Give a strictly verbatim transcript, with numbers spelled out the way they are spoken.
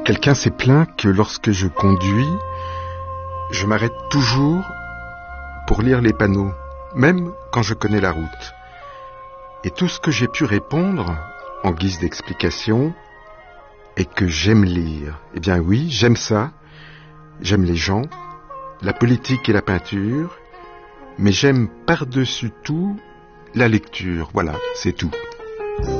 Quelqu'un s'est plaint que lorsque je conduis, je m'arrête toujours pour lire les panneaux, même quand je connais la route. Et tout ce que j'ai pu répondre, en guise d'explication, est que j'aime lire. Eh bien oui, j'aime ça. J'aime les gens, la politique et la peinture, mais j'aime par-dessus tout la lecture. Voilà, c'est tout.